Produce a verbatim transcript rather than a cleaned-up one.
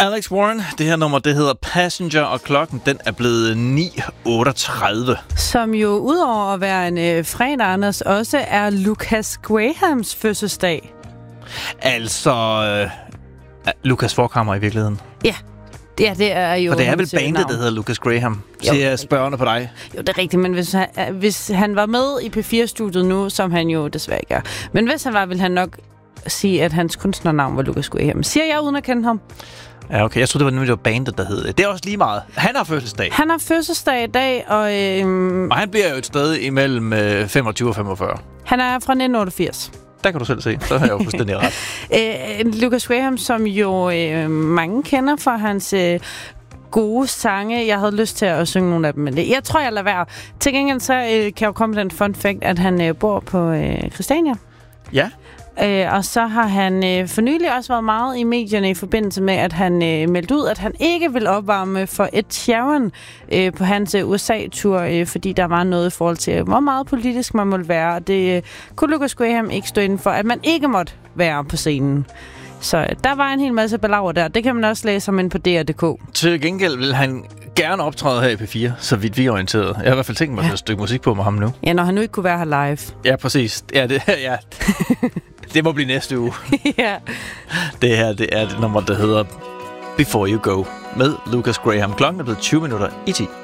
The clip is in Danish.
Alex Warren, det her nummer, det hedder Passenger, og klokken, den er blevet ni otteogtredive. Som jo udover at være en øh, fredag, Anders, også er Lucas Grahams fødselsdag. Altså, øh, Lucas Forkammer i virkeligheden. Ja. Ja, det er jo... For det er vel bandet, der hedder Lucas Graham, siger jeg spørgende på dig. Jo, det er rigtigt, men hvis han, hvis han var med i P fire-studiet nu, som han jo desværre ikke er, men hvis han var, ville han nok sige, at hans kunstnernavn var Lucas Graham. Siger jeg uden at kende ham? Ja, okay. Jeg troede, det var nemlig det var bandet, der hed det. Det er også lige meget. Han har fødselsdag. Han har fødselsdag i dag, og... Øhm, og han bliver jo et sted imellem øh, femogtyve og femogfyrre. Han er fra nitten otteogfirs. Der kan du selv se. Så har jeg jo fuldstændig ret. øh, Lucas Graham, som jo øh, mange kender for hans... Øh, gode sange. Jeg havde lyst til at synge nogle af dem, men det, jeg tror, jeg lader være. Til gengæld så øh, kan jeg jo komme den fun fact, at han øh, bor på øh, Christiania. Ja. Øh, og så har han øh, for nylig også været meget i medierne i forbindelse med, at han øh, meldte ud, at han ikke vil opvarme for Ed Sheeran øh, på hans øh, U S A-tur, øh, fordi der var noget i forhold til, hvor meget politisk man måtte være. Og det øh, kunne Lucas Graham ikke stå inden for, at man ikke måtte være på scenen. Så der var en hel masse balaver der. Det kan man også læse om ind på D R punktum d k. Til gengæld vil han gerne optræde her i P fire, så vidt vi er orienteret. Jeg har i hvert fald tænkt mig ja. et stykke musik på med ham nu. Ja, når han nu ikke kunne være her live. Ja, præcis. Ja, det, ja. det må blive næste uge. ja. Det her, det er det nummer, der hedder Before You Go med Lucas Graham. Klokken er blevet tyve minutter i ti.